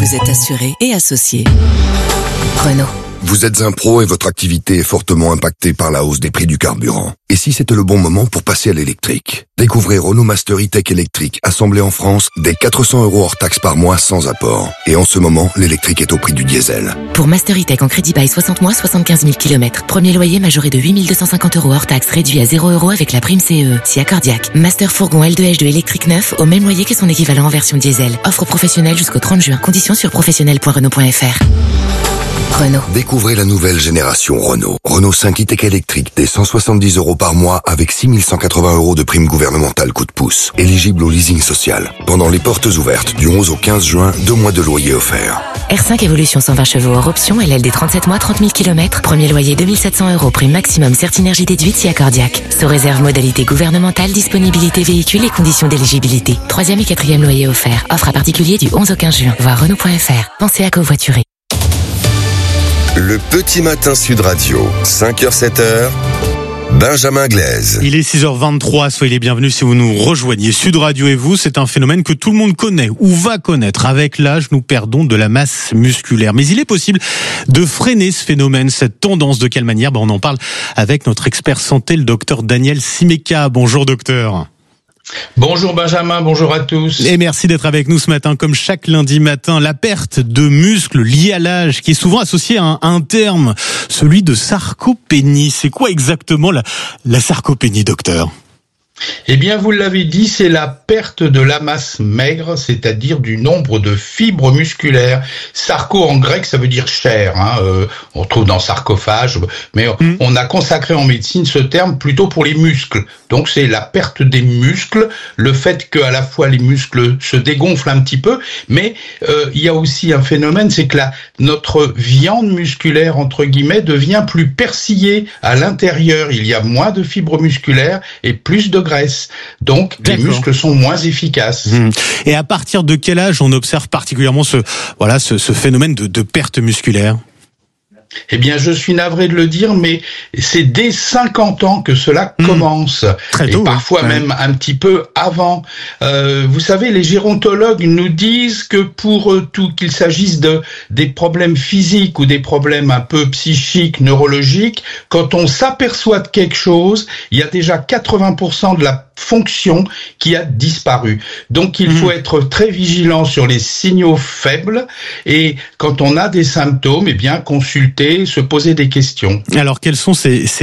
Vous êtes assuré et associé. Renault. Vous êtes un pro et votre activité est fortement impactée par la hausse des prix du carburant. Et si c'était le bon moment pour passer à l'électrique? Découvrez Renault Master E-Tech électrique, assemblé en France, dès 400 € hors taxe par mois sans apport. Et en ce moment, l'électrique est au prix du diesel. Pour Master E-Tech en crédit bail 60 mois, 75 000 km. Premier loyer majoré de 8 250 € hors taxe, réduit à 0 € avec la prime CE. Si accordiaque. Master fourgon L2H2 électrique neuf, au même loyer que son équivalent en version diesel. Offre professionnelle jusqu'au 30 juin. Conditions sur professionnel.renault.fr. Renault. Découvrez la nouvelle génération Renault. Renault 5 E-Tech électrique dès 170 € par mois avec 6 180 € de prime gouvernementale coup de pouce. Éligible au leasing social. Pendant les portes ouvertes du 11 au 15 juin, 2 mois de loyer offerts. R5 Evolution 120 chevaux hors option, LLD 37 mois, 30 000 km. Premier loyer 2700 €, prime maximum Certinergie déduite si accordiaque. Sous réserve modalité gouvernementale, disponibilité véhicule et conditions d'éligibilité. 3e et 4e loyer offert. Offre à particulier du 11 au 15 juin. Voir Renault.fr. Pensez à covoiturer. Le petit matin Sud Radio, 5h-7h, Benjamin Glaise. Il est 6h23, soyez les bienvenus si vous nous rejoignez. Sud Radio et vous, c'est un phénomène que tout le monde connaît ou va connaître. Avec l'âge, nous perdons de la masse musculaire. Mais il est possible de freiner ce phénomène, cette tendance. De quelle manière? On en parle avec notre expert santé, le docteur Daniel Simeka. Bonjour docteur. Bonjour Benjamin, bonjour à tous. Et merci d'être avec nous ce matin. Comme chaque lundi matin, la perte de muscles liée à l'âge, qui est souvent associée à un terme, celui de sarcopénie. C'est quoi exactement la sarcopénie, docteur ? Eh bien, vous l'avez dit, c'est la perte de la masse maigre, c'est-à-dire du nombre de fibres musculaires. Sarco en grec, ça veut dire chair. On trouve dans sarcophage, mais on a consacré en médecine ce terme plutôt pour les muscles. Donc, c'est la perte des muscles, le fait que à la fois les muscles se dégonflent un petit peu, mais il y a aussi un phénomène, c'est que notre viande musculaire entre guillemets devient plus persillée à l'intérieur. Il y a moins de fibres musculaires et plus de graisse. Donc, les muscles sont moins efficaces. Et à partir de quel âge on observe particulièrement ce phénomène de perte musculaire ? Eh bien, je suis navré de le dire, mais c'est dès 50 ans que cela commence. Très tôt, et parfois même un petit peu avant. Vous savez, les gérontologues nous disent que pour tout, qu'il s'agisse des problèmes physiques ou des problèmes un peu psychiques, neurologiques, quand on s'aperçoit de quelque chose, il y a déjà 80% de la fonction qui a disparu. Donc, il faut être très vigilant sur les signaux faibles et quand on a des symptômes, eh bien, consulter, se poser des questions. Alors, quels sont ces